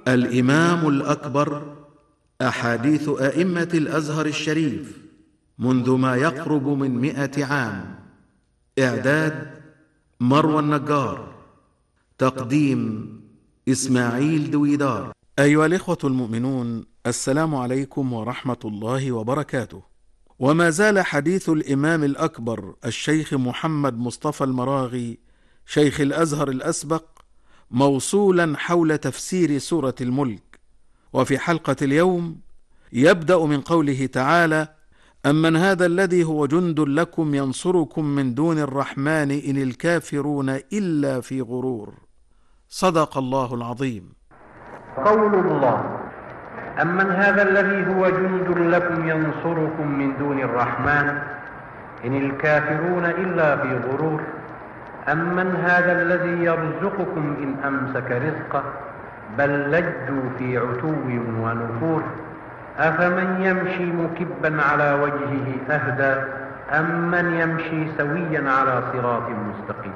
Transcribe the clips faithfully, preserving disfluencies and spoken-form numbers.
الإمام الأكبر، أحاديث أئمة الأزهر الشريف منذ ما يقرب من مئة عام. إعداد مروى النجار، تقديم إسماعيل دويدار. أيها الإخوة المؤمنون، السلام عليكم ورحمة الله وبركاته. وما زال حديث الإمام الأكبر الشيخ محمد مصطفى المراغي شيخ الأزهر الأسبق موصولا حول تفسير سورة الملك. وفي حلقة اليوم يبدأ من قوله تعالى: أمن هذا الذي هو جند لكم ينصركم من دون الرحمن إن الكافرون إلا في غرور. صدق الله العظيم. قول الله: أمن هذا الذي هو جند لكم ينصركم من دون الرحمن إن الكافرون إلا في غرور. أمن هذا الذي يرزقكم إن أمسك رزقه بل لجوا في عتو ونفور. أفمن يمشي مكبا على وجهه أهدى أمن يمشي سويا على صراط مستقيم.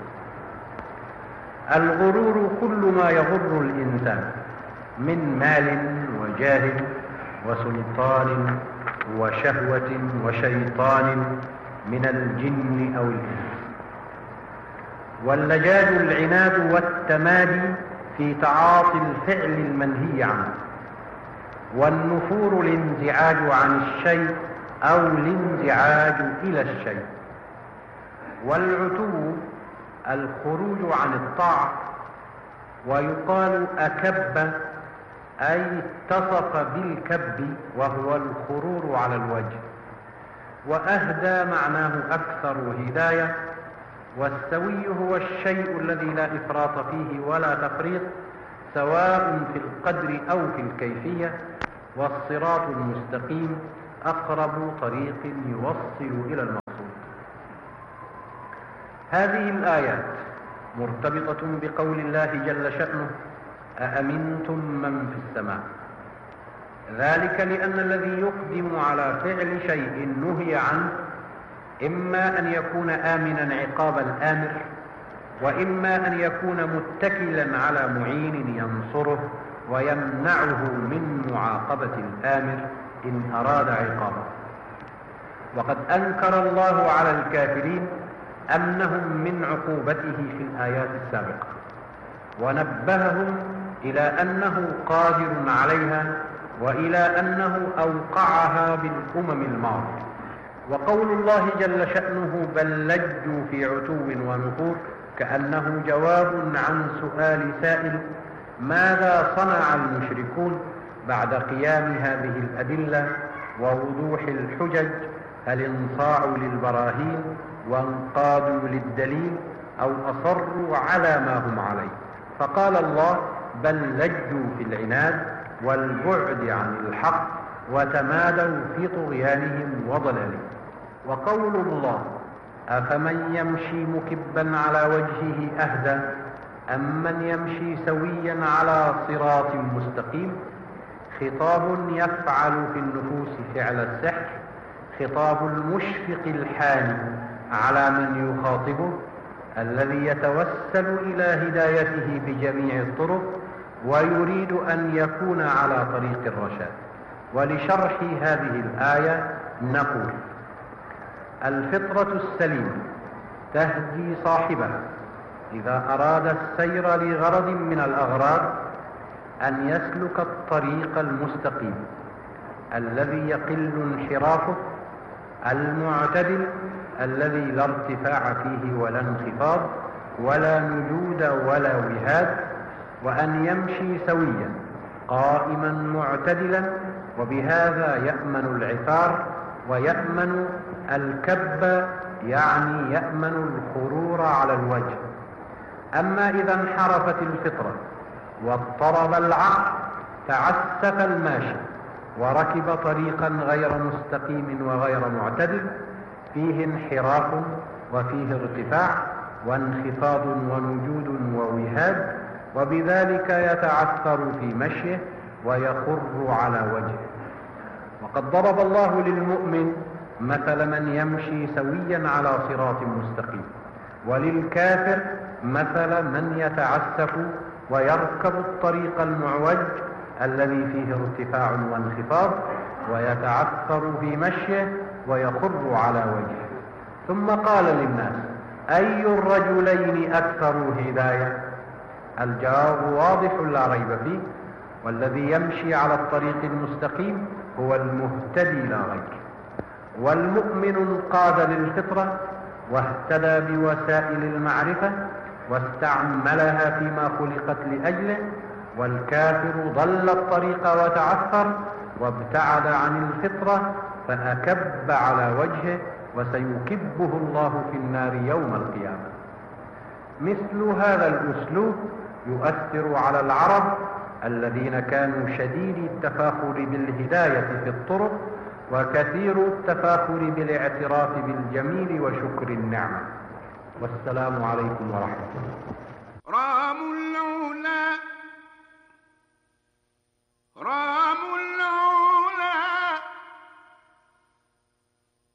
الغرور كل ما يغر الإنسان من مال وجاه وسلطان وشهوة وشيطان من الجن أو الإنس. واللجاج العناد والتمادي في تعاطي الفعل المنهي عنه. والنفور الانزعاج عن الشيء أو الانزعاج إلى الشيء. والعتو الخروج عن الطاعة. ويقال أكب أي اتصف بالكب وهو الخرور على الوجه. وأهدى معناه أكثر هداية. والسوي هو الشيء الذي لا إفراط فيه ولا تفريط سواء في القدر أو في الكيفية. والصراط المستقيم أقرب طريق يوصل إلى المقصود. هذه الآيات مرتبطة بقول الله جل شأنه: أأمنتم من في السماء. ذلك لأن الذي يقدم على فعل شيء نهي عنه إما أن يكون آمنا عقاب الآمر، وإما أن يكون متكلا على معين ينصره ويمنعه من معاقبة الآمر إن أراد عقابه. وقد أنكر الله على الكافرين أمنهم من عقوبته في الآيات السابقة، ونبههم إلى أنه قادر عليها وإلى أنه أوقعها بالأمم الماضية. وقول الله جل شأنه بل لجوا في عتو ونفور كأنه جواب عن سؤال سائل: ماذا صنع المشركون بعد قيام هذه الأدلة ووضوح الحجج؟ هل انصاعوا للبراهين وانقادوا للدليل أو أصروا على ما هم عليه؟ فقال الله: بل لجوا في العناد والبعد عن الحق وتمادوا في طغيانهم وضلالهم. وقول الله: أفمن يمشي مكبا على وجهه أهدى أمن يمشي سويا على صراط مستقيم. خطاب يفعل في النفوس فعل السحر، خطاب المشفق الحالي على من يخاطبه الذي يتوسل إلى هدايته بجميع الطرق ويريد أن يكون على طريق الرشاد. ولشرح هذه الآية نقول: الفطرة السليمة تهدي صاحبها إذا أراد السير لغرض من الأغراض أن يسلك الطريق المستقيم الذي يقل انحرافه، المعتدل الذي لا ارتفاع فيه ولا انخفاض ولا نجود ولا وهاد، وأن يمشي سويا قائما معتدلا، وبهذا يأمن العثار ويأمن الكب، يعني يأمن الخرور على الوجه. أما إذا انحرفت الفطرة واضطرب العقل تعسف الماشي وركب طريقا غير مستقيم وغير معتدل فيه انحراف وفيه ارتفاع وانخفاض ونجود ووهاد، وبذلك يتعثر في مشيه ويخر على وجهه. وقد ضرب الله للمؤمن مثل من يمشي سويا على صراط مستقيم، وللكافر مثل من يتعسف ويركب الطريق المعوج الذي فيه ارتفاع وانخفاض، ويتعثر في مشيه ويخر على وجهه. ثم قال للناس: أي الرجلين أكثر هداية؟ الجواب واضح لا ريب فيه، والذي يمشي على الطريق المستقيم هو المهتدي لا غير. والمؤمن انقاد للفطرة واهتدى بوسائل المعرفة واستعملها فيما خلقت لأجله، والكافر ضل الطريق وتعثر وابتعد عن الفطرة فأكب على وجهه، وسيكبه الله في النار يوم القيامة. مثل هذا الأسلوب يؤثر على العرب الذين كانوا شديد التفاخر بالهداية في الطرق وكثير التفاخر بالاعتراف بالجميل وشكر النعمة. والسلام عليكم ورحمة الله. رام العلا